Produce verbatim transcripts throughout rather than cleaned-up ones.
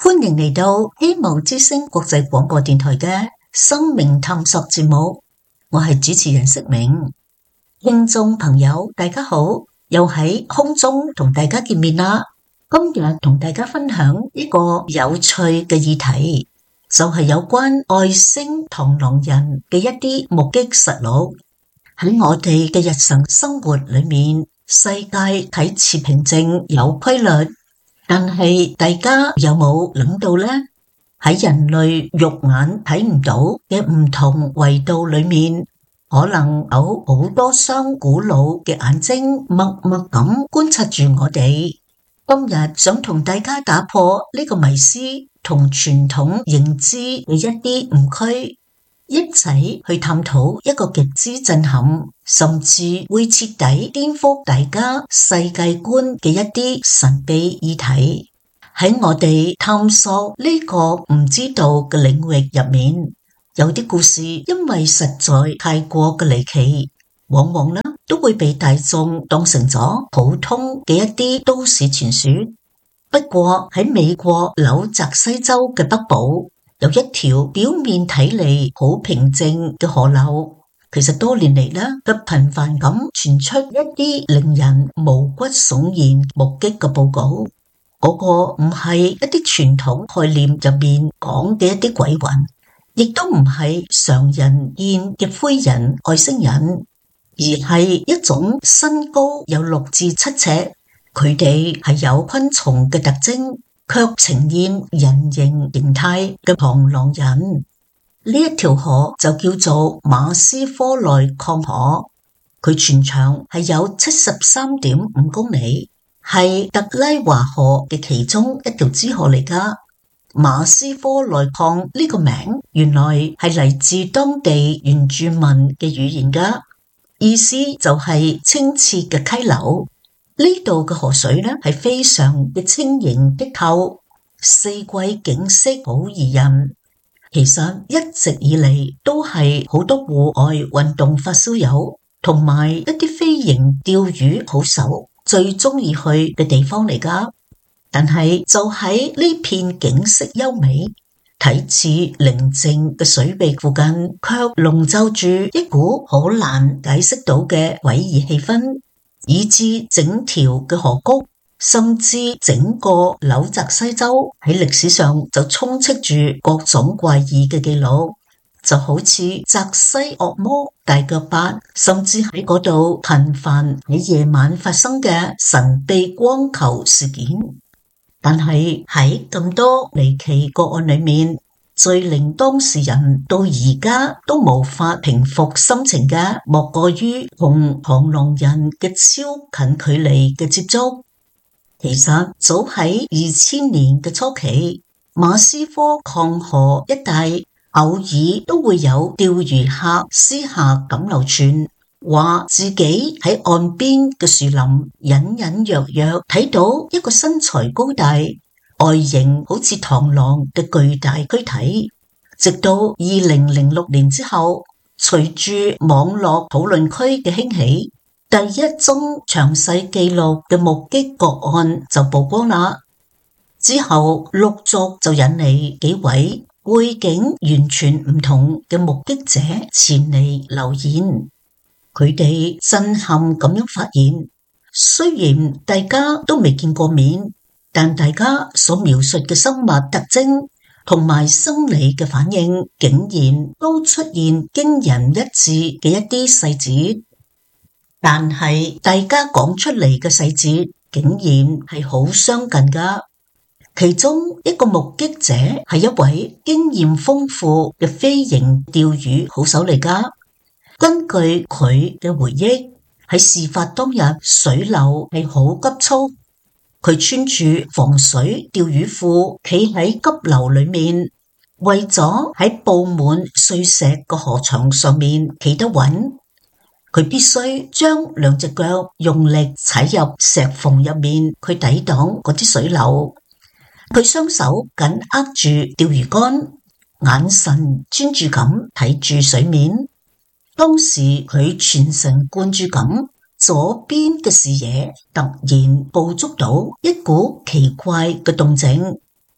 歡迎嚟到希望之聲國際廣播電台嘅生命探索節目，我係主持人釋明。聽眾朋友大家好，又喺空中同大家見面啦。今日同大家分享一個有趣嘅議題，就係有關外星螳螂人嘅一啲目擊實錄。喺我哋嘅日常生活裏面，世界睇似平靜有規律，但係大家有冇諗到呢？喺人類肉眼睇唔到嘅唔同維度裏面，可能有好多雙古老嘅眼睛默默咁觀察住我哋。今日想同大家打破呢個迷思同傳統認知嘅一啲誤區，一齊去探討一個極之震撼，甚至會徹底顛覆大家世界觀嘅一啲神秘議題。喺我哋探索呢個唔知道嘅領域入面，有啲故事因為實在太過嘅離奇，往往呢都會被大眾當成咗普通嘅一啲都市傳說。不過喺美國紐澤西州嘅北部，有一條表面睇嚟好平靜嘅河流，其實多年嚟呢都頻繁咁傳出一啲令人毛骨悚然目擊嘅報告。嗰個唔係一啲傳統概念入面講嘅一啲鬼魂，亦都唔係常人見嘅灰人外星人，而係一種身高有六至七尺，佢哋係有昆蟲嘅特徵，卻呈現人形形態嘅螳螂人。呢一條河就叫做馬斯科內礦河，佢全長係有七十三點五公里。係特拉華河嘅其中一條支河嚟㗎。馬斯科內礦呢個名原來係嚟自當地原住民嘅語言㗎，意思就係清澈嘅溪流。呢度嘅河水呢係非常嘅清盈剔透，四季景色好宜人。其實一直以嚟都係好多戶外運動發燒友同埋一啲飛行釣魚好手最中意去嘅地方嚟㗎，但係就喺呢片景色優美、睇似寧靜嘅水域附近，卻籠罩住一股好難解釋到嘅詭異氣氛，以致整條嘅河谷，甚至整個紐澤西州喺歷史上就充斥住各種怪異嘅記錄。就好似澤西惡魔、大腳八，甚至喺嗰度頻繁喺夜晚發生嘅神秘光球事件。但係喺咁多離奇個案裏面，最令當事人到而家都無法平復心情嘅，莫過於同螳螂人嘅超近距離嘅接觸。其實早喺二千年嘅初期，馬斯科礦河一帶偶爾都會有釣魚客私下咁流傳，話自己喺岸邊嘅樹林隱隱約約睇到一個身材高大、外形好似螳螂嘅巨大軀體。直到二零零六年之後，隨住網絡討論區嘅興起，第一宗詳細記錄嘅目擊個案就曝光啦。之後陸續就引嚟幾位背景完全唔同嘅目擊者前嚟留言，佢哋震撼咁樣發現，雖然大家都未見過面，但大家所描述嘅生物特徵同埋生理嘅反應，竟然都出現驚人一致嘅一啲細節。但係大家講出嚟嘅細節，竟然係好相近㗎。其中一個目擊者係一位經驗豐富嘅飛行釣魚好手嚟㗎。根據佢嘅回憶，喺事發當日水流係好急促，佢穿住防水釣魚褲，企喺急流裏面，為咗喺布滿碎石嘅河床上面企得穩，佢必須將兩隻腳用力踩入石縫入面，佢抵擋嗰啲水流。佢雙手緊握住釣魚竿，眼神專注咁睇住水面。當時佢全神貫注咁，左邊嘅視野突然捕捉到一股奇怪嘅動靜。突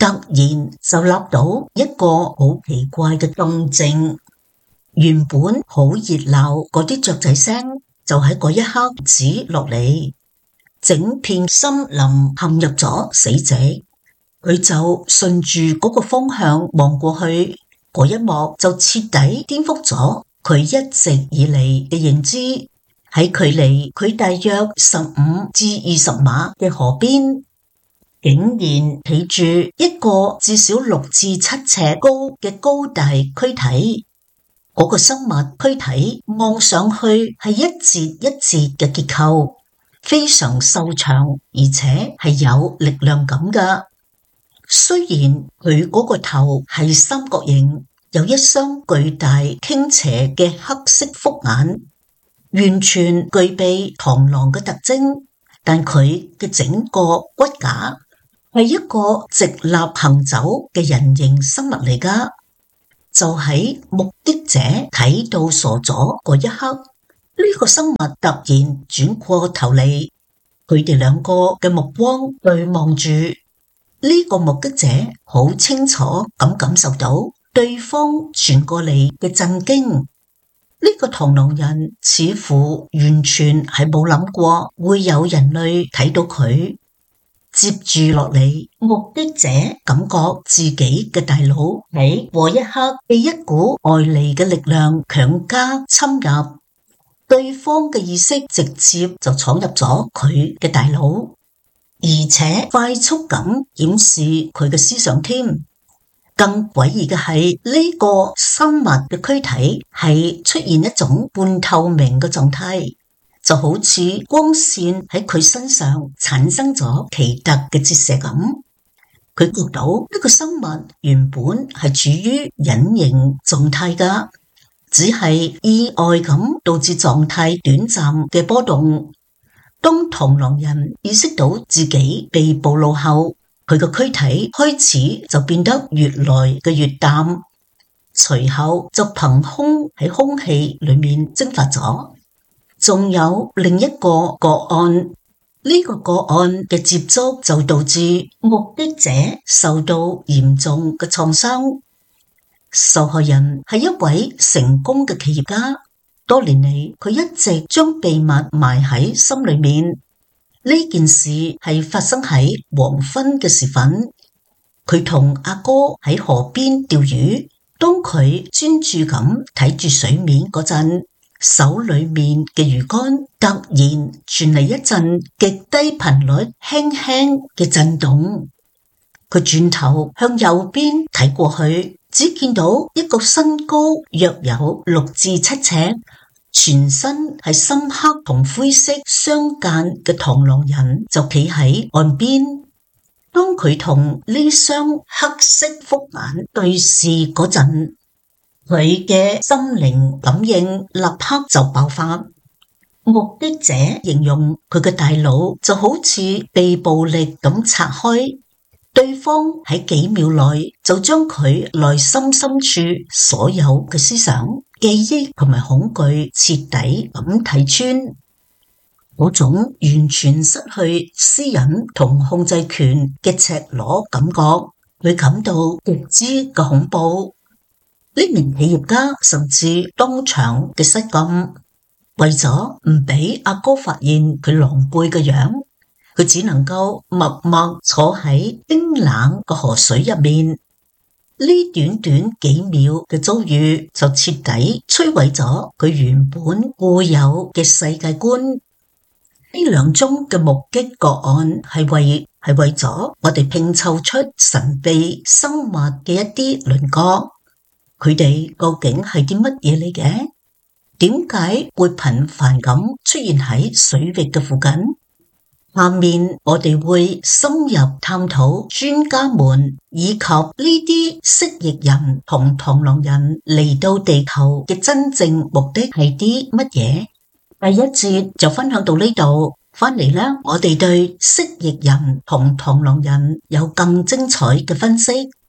突然就立到一個好奇怪嘅動靜。原本好熱鬧嗰啲雀仔聲就喺嗰一刻止落嚟，整片森林陷入咗死寂。佢就順住嗰個方向望過去，嗰一幕就徹底顛覆咗佢一直以嚟嘅認知。喺距離佢大約十五至二十碼嘅河邊，竟然企住一個至少六至七尺高嘅高大軀體。嗰個生物軀體望上去係一節一節嘅結構，非常瘦長，而且係有力量感㗎。雖然佢嗰個頭係三角形，有一雙巨大傾斜嘅黑色複眼，完全具備螳螂嘅特徵，但佢嘅整個骨架係一個直立行走嘅人形生物嚟㗎。就喺目擊者睇到傻咗嗰一刻，呢個生物突然轉過頭嚟，佢哋兩個嘅目光對望住。呢個目擊者好清楚咁感受到對方傳過嚟嘅震驚。呢個螳螂人似乎完全係冇諗過會有人類睇到佢。接住落嚟，目擊者感覺自己嘅大腦喺嗰一刻被一股外嚟嘅力量強加侵入，對方嘅意識直接就闖入咗佢嘅大腦，而且快速咁檢視佢嘅思想添。更詭異嘅係，呢個生物嘅軀體係出現一種半透明嘅狀態，就好似光線喺佢身上產生咗奇特嘅折射咁。佢覺到呢個生物原本係處於隱形狀態㗎，只係意外咁導致狀態短暫嘅波動。當螳螂人意識到自己被暴露後，佢個軀體開始就變得越來嘅越淡，隨後就憑空喺空氣裏面蒸發咗。仲有另一個個案，呢個個案嘅接觸就導致目擊者受到嚴重嘅創傷。受害人係一位成功嘅企業家，多年嚟佢一直將秘密埋喺心裏面。呢件事係發生喺黃昏嘅時分，佢同阿哥喺河邊釣魚，當佢專注咁睇住水面嗰陣，手裏面嘅魚竿突然傳嚟一陣極低頻率輕輕嘅震動。佢轉頭向右邊睇過去，只見到一個身高約有六至七尺，全身係深黑同灰色相間嘅螳螂人就企喺岸邊。當佢同呢雙黑色複眼對視嗰陣，佢嘅心靈感應立刻就爆發。目擊者形容佢嘅大腦就好似被暴力咁拆開，對方喺幾秒內就將佢內心深處所有嘅思想、記憶同埋恐懼徹底咁睇穿。嗰種完全失去私隱同控制權嘅赤裸感覺，佢感到極之嘅恐怖。呢名企業家甚至當場嘅失禁，為咗唔俾阿哥發現佢狼狽嘅樣，佢只能夠默默坐喺冰冷嘅河水入面。呢短短幾秒嘅遭遇就徹底摧毀咗佢原本固有嘅世界觀。呢兩宗嘅目擊個案係為係為咗我哋拼湊出神秘生物嘅一啲輪廓。佢哋究竟係啲乜嘢嚟嘅？點解會頻繁咁出現喺水域嘅附近？下面我哋會深入探討專家們以及呢啲蜥蜴人同螳螂人嚟到地球嘅真正目的係啲乜嘢？第一節就分享到呢度，翻嚟啦，我哋對蜥蜴人同螳螂人有更精彩嘅分析。